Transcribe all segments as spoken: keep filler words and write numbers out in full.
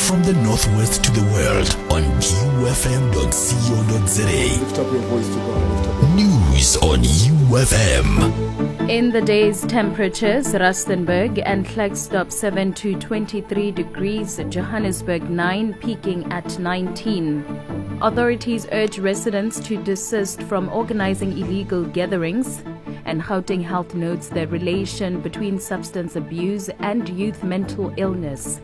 From the northwest to the world on U F M dot co dot za. Lift up your voice to God. News on U F M. In the day's temperatures, Rustenburg and Klerksdorp seven to twenty-three degrees, Johannesburg nine, peaking at nineteen. Authorities urge residents to desist from organizing illegal gatherings, and Gauteng Health notes the relation between substance abuse and youth mental illness.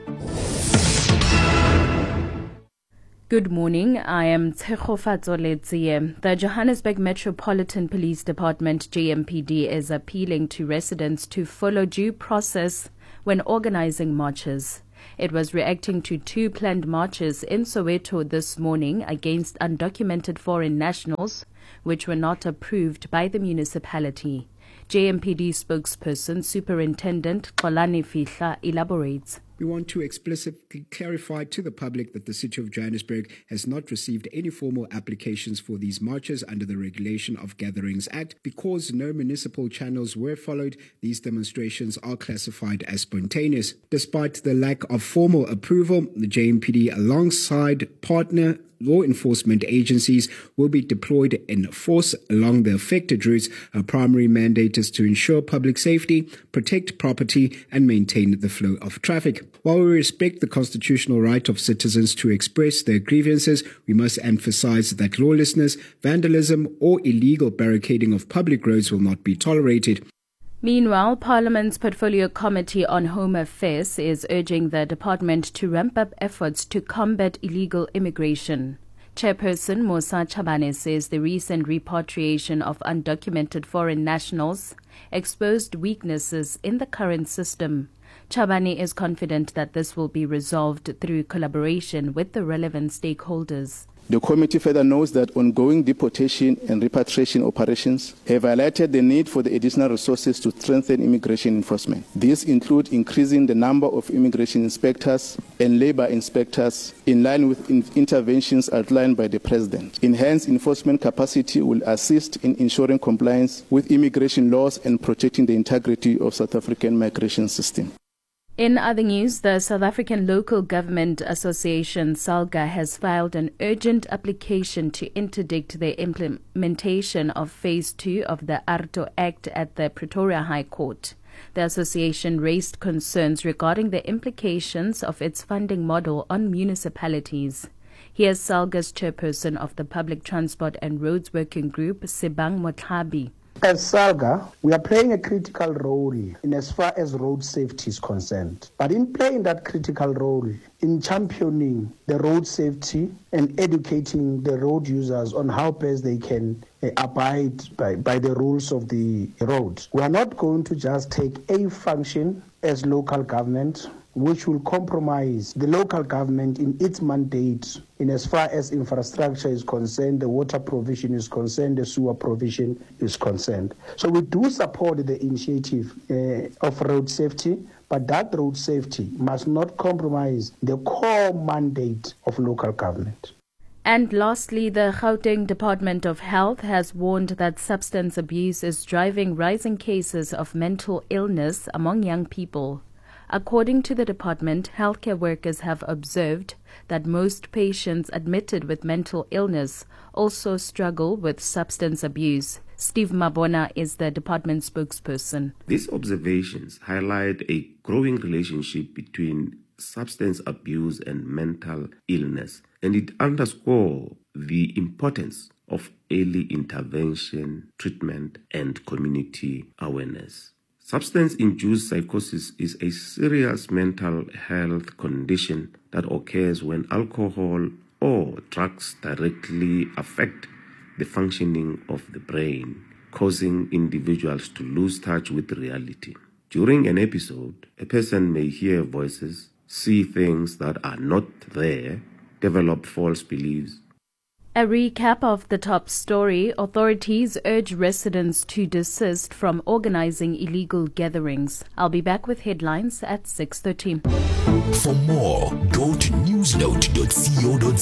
Good morning, I am Tshegofatso Letsie. The Johannesburg Metropolitan Police Department, J M P D, is appealing to residents to follow due process when organizing marches. It was reacting to two planned marches in Soweto this morning against undocumented foreign nationals, which were not approved by the municipality. J M P D spokesperson Superintendent Xolani Fihla elaborates. We want to explicitly clarify to the public that the City of Johannesburg has not received any formal applications for these marches under the Regulation of Gatherings Act. Because no municipal channels were followed, these demonstrations are classified as spontaneous. Despite the lack of formal approval, the J M P D, alongside partner law enforcement agencies, will be deployed in force along the affected routes. Our primary mandate is to ensure public safety, protect property, and maintain the flow of traffic. While we respect the constitutional right of citizens to express their grievances, we must emphasize that lawlessness, vandalism, or illegal barricading of public roads will not be tolerated. Meanwhile, Parliament's Portfolio Committee on Home Affairs is urging the department to ramp up efforts to combat illegal immigration. Chairperson Musa Chabane says the recent repatriation of undocumented foreign nationals exposed weaknesses in the current system. Chabane is confident that this will be resolved through collaboration with the relevant stakeholders. The committee further notes that ongoing deportation and repatriation operations have highlighted the need for the additional resources to strengthen immigration enforcement. These include increasing the number of immigration inspectors and labor inspectors in line with in- interventions outlined by the President. Enhanced enforcement capacity will assist in ensuring compliance with immigration laws and protecting the integrity of South African migration system. In other news, the South African Local Government Association, SALGA, has filed an urgent application to interdict the implementation of Phase two of the ARTO Act at the Pretoria High Court. The association raised concerns regarding the implications of its funding model on municipalities. Here's SALGA's chairperson of the Public Transport and Roads Working Group, Sibang Motlabi. As SALGA, we are playing a critical role in as far as road safety is concerned. But in playing that critical role, in championing the road safety and educating the road users on how best they can uh, abide by, by the rules of the road, we are not going to just take a function as local government which will compromise the local government in its mandate in as far as infrastructure is concerned, the water provision is concerned, the sewer provision is concerned. So we do support the initiative uh, of road safety, but that road safety must not compromise the core mandate of local government. And lastly, the Gauteng Department of Health has warned that substance abuse is driving rising cases of mental illness among young people. According to the department, healthcare workers have observed that most patients admitted with mental illness also struggle with substance abuse. Steve Mabona is the department spokesperson. These observations highlight a growing relationship between substance abuse and mental illness, and it underscores the importance of early intervention, treatment, and community awareness. Substance-induced psychosis is a serious mental health condition that occurs when alcohol or drugs directly affect the functioning of the brain, causing individuals to lose touch with reality. During an episode, a person may hear voices, see things that are not there, develop false beliefs. A recap of the top story: authorities urge residents to desist from organizing illegal gatherings. I'll be back with headlines at six thirty. For more, go to newsnote dot co dot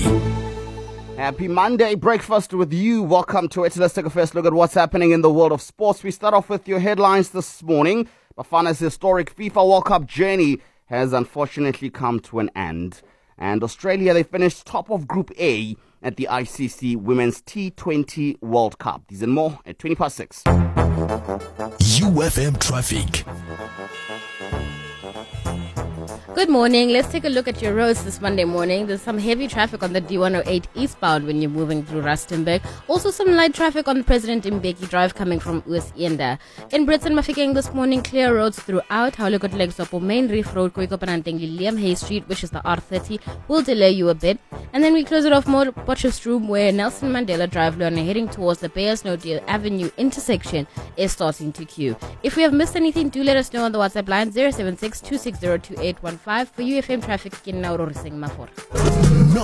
za. Happy Monday breakfast with you. Welcome to it. Let's take a first look at what's happening in the world of sports. We start off with your headlines this morning. Bafana's historic FIFA World Cup journey has unfortunately come to an end. And Australia, they finished top of Group A at the I C C Women's T twenty World Cup. These and more at twenty past six. U F M traffic. Good morning. Let's take a look at your roads this Monday morning. There's some heavy traffic on the D one oh eight eastbound when you're moving through Rustenburg. Also some light traffic on the President Mbeki Drive coming from Oos-Ienda. In Britain, Mafikeng this morning, clear roads throughout. Howlekot Legsopo Main Reef Road, Koikopananteng, Liam Hay Street, which is the R thirty, will delay you a bit. And then we close it off more Potchefstroom, where Nelson Mandela Drive Leon heading towards the Beyersnodale Avenue intersection is starting to queue. If we have missed anything, do let us know on the WhatsApp line zero seven six two six zero two eight one five. For U F M traffic, ke nna o Roriseng Mafora.